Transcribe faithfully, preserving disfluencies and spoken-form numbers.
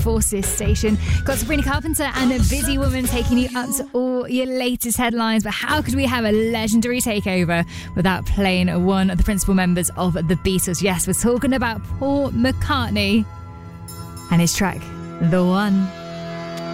Forces station. Got Sabrina Carpenter and a Busy Woman taking you up to all your latest headlines. But how could we have a legendary takeover without playing one of the principal members of the Beatles? Yes, we're talking about Paul McCartney and his track, The One.